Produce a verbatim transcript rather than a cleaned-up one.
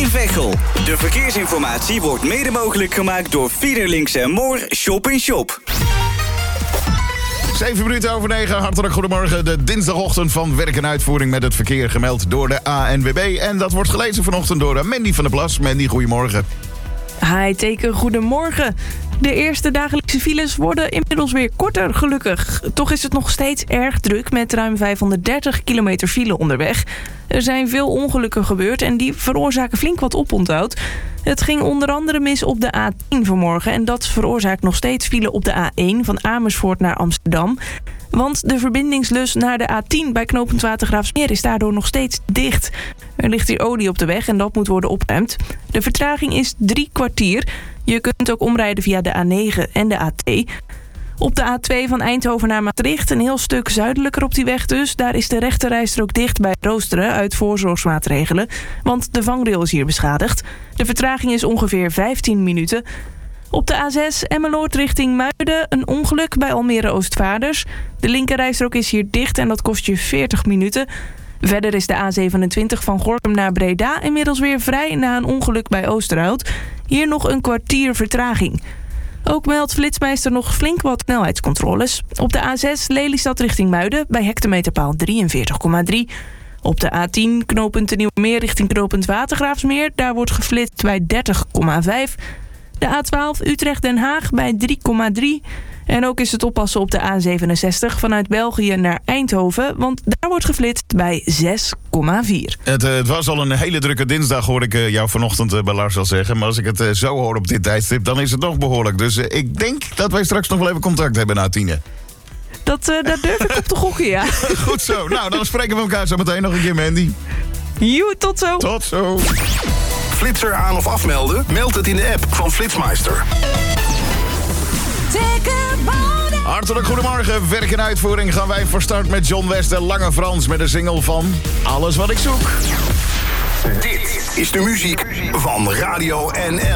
in Veghel. De verkeersinformatie wordt mede mogelijk gemaakt door Fiederlinks en Moor Shop in Shop. Zeven minuten over negen, hartelijk goedemorgen. De dinsdagochtend van werk en uitvoering met het verkeer gemeld door de A N W B. En dat wordt gelezen vanochtend door Mandy van der Plas. Mandy, goedemorgen. Hi, teken, goedemorgen. De eerste dagelijkse files worden inmiddels weer korter, gelukkig. Toch is het nog steeds erg druk met ruim vijfhonderddertig kilometer file onderweg. Er zijn veel ongelukken gebeurd en die veroorzaken flink wat oponthoud. Het ging onder andere mis op de A tien vanmorgen en dat veroorzaakt nog steeds file op de A één van Amersfoort naar Amsterdam. Want de verbindingslus naar de A tien bij knooppunt Watergraafsmeer is daardoor nog steeds dicht. Er ligt hier olie op de weg en dat moet worden opgeruimd. De vertraging is drie kwartier. Je kunt ook omrijden via de A negen en de A twee. Op de A twee van Eindhoven naar Maastricht, een heel stuk zuidelijker op die weg dus. Daar is de rechterrijstrook dicht bij Roosteren uit voorzorgsmaatregelen. Want de vangrail is hier beschadigd. De vertraging is ongeveer vijftien minuten. Op de A zes Emmeloord richting Muiden een ongeluk bij Almere Oostvaarders. De linkerrijstrook is hier dicht en dat kost je veertig minuten. Verder is de A zevenentwintig van Gorinchem naar Breda inmiddels weer vrij na een ongeluk bij Oosterhout. Hier nog een kwartier vertraging. Ook meldt Flitsmeister nog flink wat snelheidscontroles. Op de A zes Lelystad richting Muiden bij hectometerpaal drieënveertig komma drie. Op de A tien knooppunt de Nieuwemeer richting knooppunt Watergraafsmeer. Daar wordt geflitst bij dertig komma vijf. De A twaalf Utrecht-Den Haag bij drie komma drie. En ook is het oppassen op de A zevenenzestig vanuit België naar Eindhoven. Want daar wordt geflitst bij zes komma vier. Het, uh, het was al een hele drukke dinsdag, hoorde ik uh, jou vanochtend uh, bij Lars al zeggen. Maar als ik het uh, zo hoor op dit tijdstip, dan is het nog behoorlijk. Dus uh, ik denk dat wij straks nog wel even contact hebben na tienen. Dat, uh, daar durf ik op te gokken, ja. Goed zo. Nou, dan spreken we elkaar zo meteen nog een keer, Mandy. Joe, tot zo. Tot zo. Flitser aan of afmelden? Meld het in de app van Flitsmeister. Hartelijk goedemorgen. Werk en uitvoering gaan wij voor start met John West en Lange Frans met de single van Alles wat ik zoek. Dit is de muziek van Radio N L.